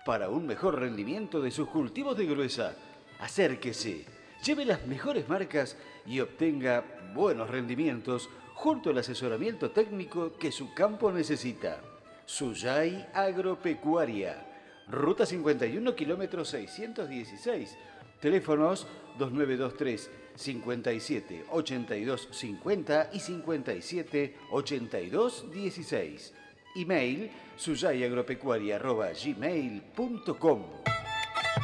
para un mejor rendimiento de sus cultivos de gruesa. Acérquese, lleve las mejores marcas y obtenga buenos rendimientos junto al asesoramiento técnico que su campo necesita. Suyay Agropecuaria, Ruta 51, kilómetro 616. Teléfonos 2923 57 82 50 y 57 82 16. Email suyayagropecuaria@gmail.com.